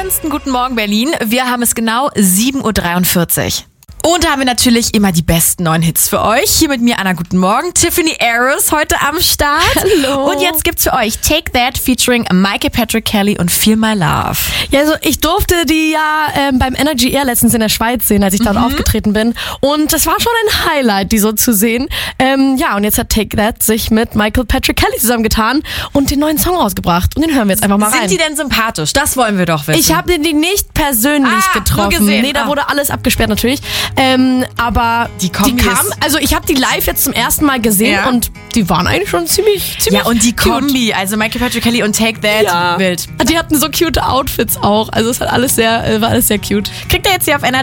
schönsten guten Morgen, Berlin. Wir haben es genau 7.43 Uhr. Und da haben wir natürlich immer die besten neuen Hits für euch. Hier mit mir, Anna, guten Morgen. Tiffany Aris heute am Start. Hallo. Und jetzt gibt's für euch Take That featuring Michael Patrick Kelly und Feel My Love. Ja, also ich durfte die ja beim Energy Air letztens in der Schweiz sehen, als ich dort aufgetreten bin. Und das war schon ein Highlight, die so zu sehen. Und jetzt hat Take That sich mit Michael Patrick Kelly zusammengetan und den neuen Song rausgebracht. Und den hören wir jetzt einfach mal rein. Sind die denn sympathisch? Das wollen wir doch wissen. Ich habe die nicht persönlich getroffen. Nur gesehen. Nee, da wurde alles abgesperrt natürlich. Aber die kamen, also ich habe die live jetzt zum ersten Mal gesehen und die waren eigentlich schon ziemlich ja, und die cute. Kombi, also Michael Patrick Kelly und Take That, wild. Die hatten so cute Outfits auch, also es hat war alles sehr cute. Kriegt ihr jetzt hier auf NRJ